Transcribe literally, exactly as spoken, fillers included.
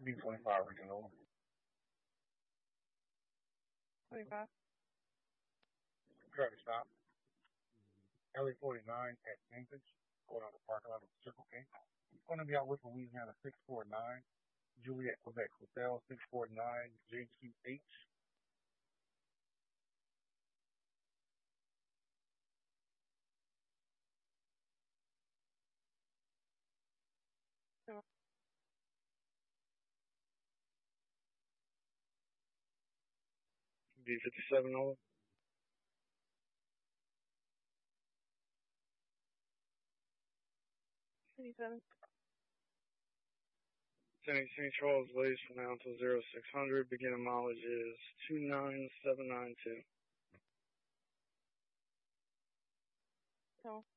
B twenty-five regional. twenty-five. Traffic stop. L A forty-nine at Cambridge, going out the parking lot of Circle K. It's going to be out with Louisiana six four nine, Juliet, Quebec Hotel six four nine, J Q H. No. B fifty-seven over. twenty-seven. Saint Charles Lace from now until zero six hundred. Beginning mileage is two nine seven nine two. No.